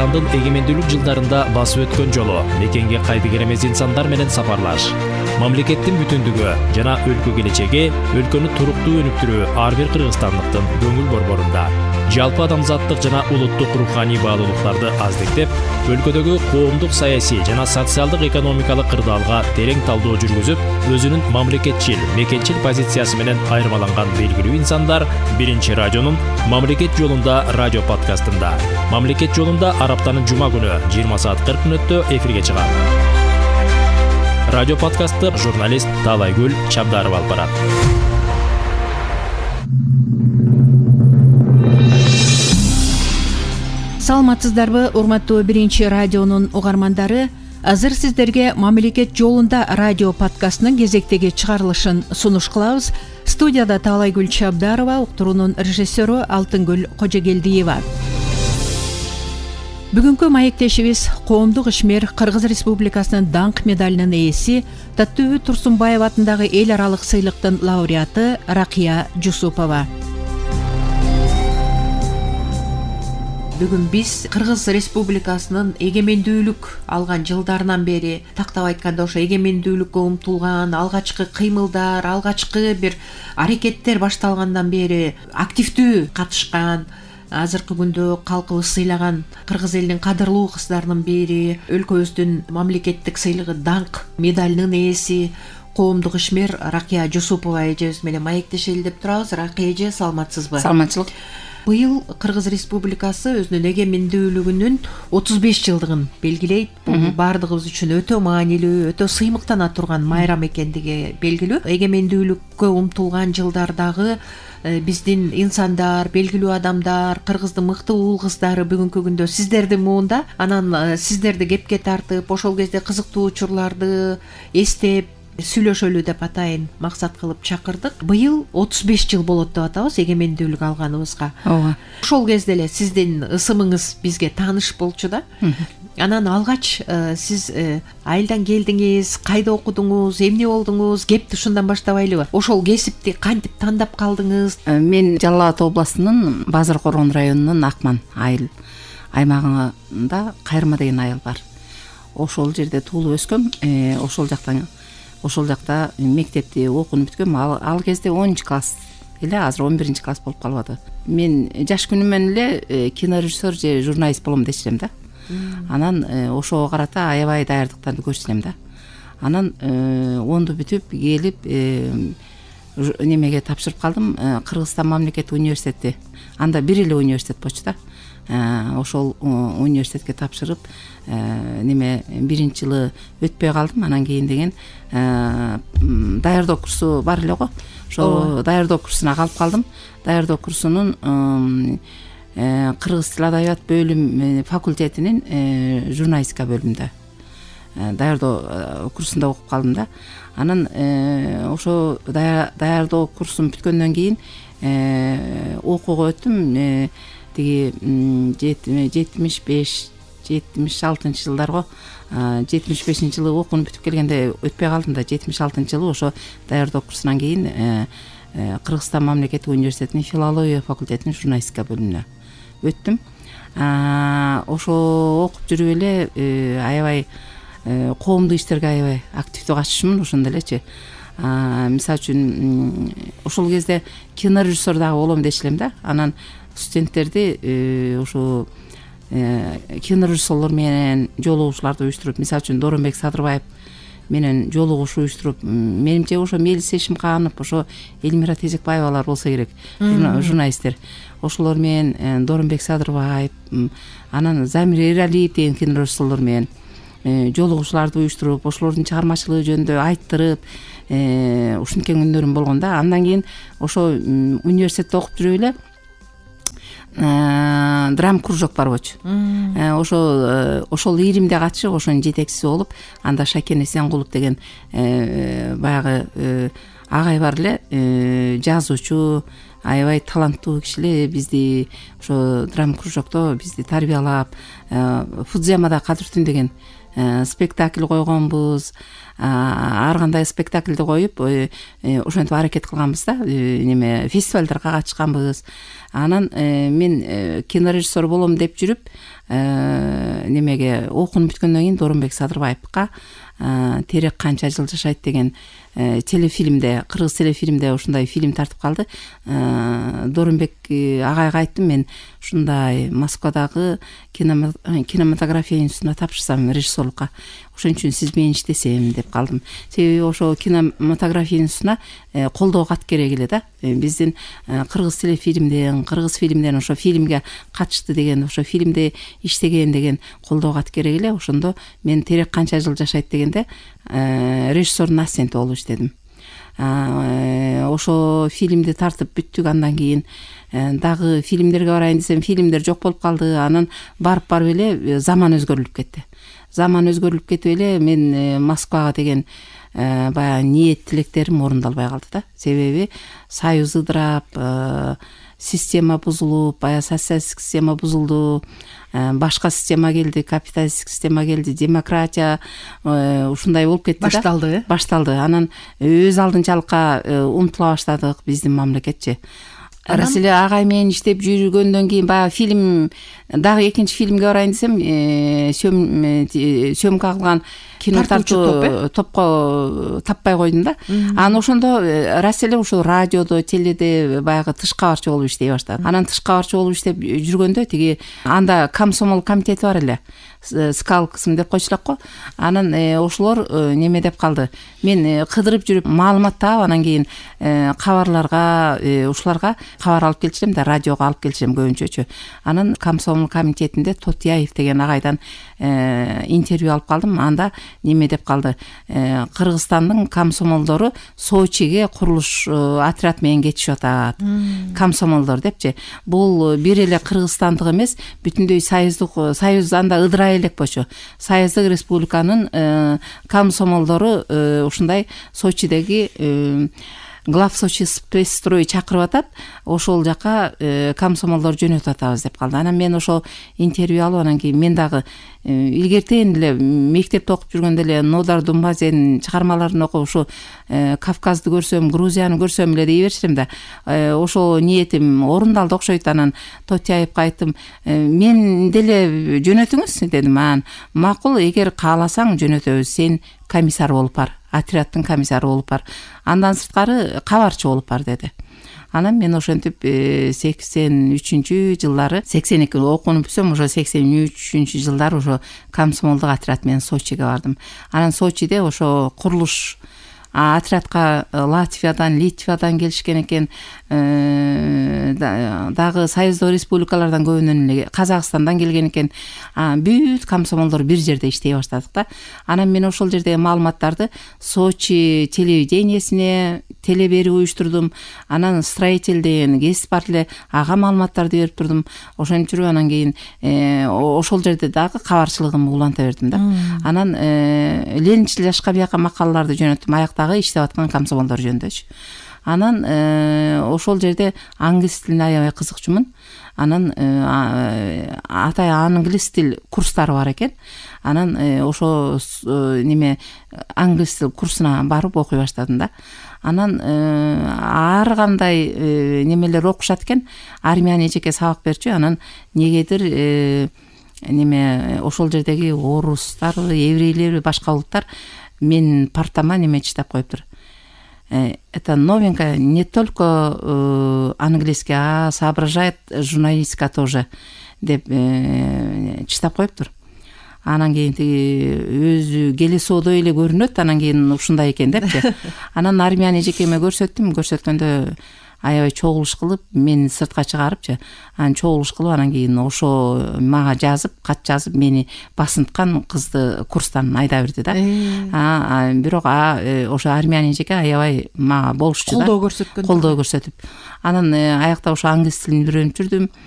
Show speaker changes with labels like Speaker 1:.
Speaker 1: Кыргызстандын эгемендүүлүк жылдарында басып өткөн жолу, мекенге кайтып эмес инсандар менен сапарлаш, мамлекеттин бүтүндүгү жана өлкө келечеги, өлкөнү туруктуу өнүктүрүү ар бир кыргызстандыктын көңүл борборунда. Жалпы адамзаттык жана улуттук руханий баалуулуктарды аздектеп, өлкөдөгү коомдук саясий жана социалдык экономикалык кырдаалга терең талдоо жүргүзүп, өзүнүн мамлекетчил, мекенчил позициясы менен айырмаланган белгилүү инсандар биринчи радионун Мамлекет жолунда радио подкастында. Мамлекет жолунда ар аптанын жума күнү 20 саат 40 мүнөттө эфирге чыгат. Радио подкастты журналист Талайгүл Чабдарова алып барат.
Speaker 2: Саламатсыздарбы, урматтуу биринчи радионун угармандары. Азыр сиздерге Мамлекет жолунда радио подкастынын кезектеги чыгарылышын сунуш кылабыз. Студияда Талайгүл Чабдарова, уктуруунун режиссеру Алтынгүл Кожогелдиева. Бүгүнкү маектешибиз коомдук ишмер Кыргыз Республикасынын даңк медалынын ээси, Таттыбү Турсунбаев атындагы эл аралык сыйлыктын лауреаты Ракия Жусупова. Бүгүн биз Кыргыз Республикасынын эгемендүүлүк алган жылдарынан бери, тактап айтканда ошо эгемендүүлүккө умтулган алгачкы кыймылдар, алгачкы бир аракеттер башталгандан бери активдүү катышкан, азыркы күндө калкыбыз сыйлаган кыргыз элинин кадырлуу кыздарынын бири, өлкөбүздүн мамлекеттик сыйлыгы даңк медалынын ээси, коомдук ишмер Ракия Жусупова эжебиз менен маектешели деп турабыз. Ракия эже, саламатсызбы?
Speaker 3: Саламатчылык.
Speaker 2: Быйыл Кыргыз Республикасы өзүнүн эгемендүүлүгүнүн 35 жылдыгын белгилейт. Бул бардыгыбыз үчүн өтө маанилүү, өтө сыймыктана турган майрам экендиги белгилүү. Эгемендүүлүккө умтулган жылдардагы биздин инсандар, белгилүү адамдар, Кыргыздын мыкты уул кыздары бүгүнкү күндө сиздердин муунда. Анан сиздерди кепке тартып, ошол кезде кызыктуу учурларды эстеп сүйлөшөлү деп атайын максат кылып чакырдык. Быйыл 35 жыл болот деп атабыз эгемендүүлүк алганыбызга.
Speaker 3: Ооба.
Speaker 2: Ошол кезде эле сиздин ысымыңыз бизге тааныш болчу да. Анан алгач сиз айылдан келдиңиз, кайда окудуңуз, эмне болдуңуз, кепти ушундан баштабайлыбы? Ошол кесипти кантип тандап калдыңыз?
Speaker 3: Мен Жалал Абад областынын Базар Коргон районунун Акман айыл аймагында Кайырма деген айыл бар. Ошол жерде туулуп өскөм. Ошол жакта мектепти окууну бүткөм. Ал кезде 10 класс эле, азыр 11 класс болуп калып атат. Мен жаш күнүмөн эле кинорежиссер же журналист болом дечү элем да. Анан ошого карата аябай даярдыктарды көрчү элем да. Анан 10ду бүтүп келип немеге тапшырып калдым. Кыргызстан мамлекеттик университети. Анда бир эле университет болчу да. Ошол университетке тапшырып, биринчи жылы өтпөй калдым. Анан кийин деген даярдоо курсу бар эле го. Ошо даярдоо курсуна калып калдым. Даярдоо курсунун кыргыз тил адабият бөлүм факультетинин журналистика бөлүмүндө даярдоо курсунда окуп калдым да. Анан ошо даярдоо курсун бүткөндөн кийин окууга өттүм. Тиги 76 жылдарга 75 жылы окууну бүтүп келгенде өтпөй калдым да. 76 жылы ошо даярдоо курсунан кийин Кыргызстан мамлекеттик университетинин филология факультетинин журналистика бөлүмүнө өттүм. Ошо окуп жүрүп эле аябай коомдук иштерге аябай активдүү катышымын ошондо элечи. Мисалы үчүн ошол кезде кинорежиссер дагы болом дечү элем да. Анан студенттерди ошо кинорежиссерлор менен жолугушууларды уюштуруп, мисалы үчүн Доронбек Садырбаев менен жолугушуу уюштуруп, менимче ошо Мелис Эшимканов, ошо Элмира Тезекбаевалар болсо керек, журналисттер. Ошолор менен Доронбек Садырбаев, анан Замир Эралиев деген кинорежиссерлор менен жолугушууларды уюштуруп, ошолордун чыгармачылыгы жөнүндө айттырып, ушинткен күндөрүм болгон да. Андан кийин ошо университетте окуп жүрүп эле драм кружок бар болчу. Ошол ийримде катышып, ошонун жетекчиси болуп, анда Шакен Эсенкулов деген баягы агай бар эле, жазуучу, аябай таланттуу киши эле бизди ошо драм кружокто бизди тарбиялап, Фудзиямада Кадыр түн деген спектакль койгонбуз. ар кандай спектакльди коюп ошентип аракет кылганбыз да, неме фестивалдарга катышканбыз. Анан мен кинорежиссер болом деп жүрүп немеге окуунуп бүткөндөн кийин Дорунбек Садырбаевка Терек канча жыл жашайт деген телефильмде, кыргыз телефильмде ушундай фильм тартып калды. Дорунбек агайга айттым, мен ушундай Москвадагы кинематография институтуна тапшырсам режиссерлукка, ошон үчүн сиз менен иштесем деп калдым. Себеби ошо кинематография институтуна колдоо кат керек эле да. Биздин кыргыз телефильмден, кыргыз фильмден ошо фильмге катышты деген, ошо фильмде иштеген деген колдоо кат керек эле. Ошондо мен Терек канча жыл жашайт дегенде режиссердун ассистенти болуп иштедим. Ошо фильмди тартып бүттүк. Андан кийин дагы фильмдерге барайын десем, фильмдер жок болуп калды. Анан барып эле заман өзгөрүлүп кетти. Заман өзгөрүлүп кетип эле мен Москвага деген баягы ниет тилектерим орундалбай калды да. Себеби союз ыдырап, система бузулуп, баягы социалисттик система бузулду, башка система келди, капиталисттик система келди, демократия ушундай болуп кетти да. Башталды. Анан өз алдынчалыкка умтула баштадык биздин мамлекетчи. Рас эле агай менен иштеп жүргөндөн кийин баягы фильм, дагы экинчи фильмге барайын десем, съемка кылган кино тартуу топко таппай койдум да. Анан ошондо рас эле ушул радиодо, теледе баягы тыш кабарчы болуп иштей баштадым. Анан тыш кабарчы болуп иштеп жүргөндө тиги анда комсомол комитети бар эле, скалксым деп койчулак го. Анан ошолор неме деп калды. Мен кыдырып жүрүп маалымат таап, анан кийин кабарларга, ушуларга кабар алып келчүм да, радиого алып келчүм көбүнчөчү. Анан комсомол комитетинде Тотияев деген агайдан интервью алып калдым. Анда неме деп калды. Кыргызстандын комсомолдору Сочиге курулуш отряд менен кетишип атат. Комсомолдор депчи. Бул бир эле кыргызстандык эмес, бүтүндөй союз анда ыдырай элек болчу. Союздук республиканын комсомолдору ушундай Сочидеги глав Сочи спецстрой чакырып атат, ошол жака комсомолдор жөнөтүп атабыз деп калды. Анан мен ошол интервью алып, анан кийин мен дагы илгертен эле мектепте окуп жүргөндө эле Нодар Думбазенин чыгармаларын окуп, ушу Кавказды көрсөм, Грузияны көрсөм эле дей берчүм да. Ошол ниетим орундалды окшойт. Анан Тотияевка айттым, мен деле жөнөтүңүз дедим. Анан макул, эгер кааласаң жөнөтөбүз, сен комиссар болуп бар, отрядтын комиссары болуп бар, андан сырткары кабарчы болуп бар деди. Анан мен ошентип 83 жылдары, 82 окуунуп бүтсөм, ошо 83 жылдары ошо комсомолдук отряд менен Сочиге бардым. Анан Сочиде ошо курулуш отрядка Латвиядан, Литвадан келишкен экен, дагы союздук республикалардан көбүнөн эле Казакстандан келген экен. Бүт комсомолдор бир жерде иштей баштадык да. Анан мен ошол жердеги маалыматтарды Сочи телевидениесине телеберүү уюштурдум. Анан строитель деген кесип бар эле, ага маалыматтарды берип турдум. Ошон жүрүп анан кийин ошол жерде дагы кабарчылыгымды уланта бердим да. Анан ленинчил жашка бияка макалаларды жөнөттүм, аяктагы иштеп аткан комсомолдор жөнүндөчү. Анан ошол жерде англис тилине аябай кызыкчумун. Анан атай англис тил курстары бар экен. Анан ошо неме англис тил курсуна барып окуй баштадым да. Анан ар кандай немелер окушат экен. Армияны эжеке сабак берчү. Анан негедир неме ошол жердеги орустар, еврейлер, башка улуттар мен партама неме читап коюптур. Это новенькое, не только английский, а соображает журналистика тоже деп читап коюптур. Анан кийин тиги өзү келесоодой эле көрүнөт, анан кийин ушундай экен депчи. Анан армияны эжекеме көрсөткөндө аябай чогулуш кылып, мени сыртка чыгарыпчы. Анан чогулуш кылып, анан кийин ошо мага жазып, кат жазып, мени басынткан кызды курстан айда берди да. Бирок ошо армияны эжеке аябай мага болушчу да. Колдоо көрсөтүп. Анан аякта ошо англис тилин үйрөнүп жүрдүм.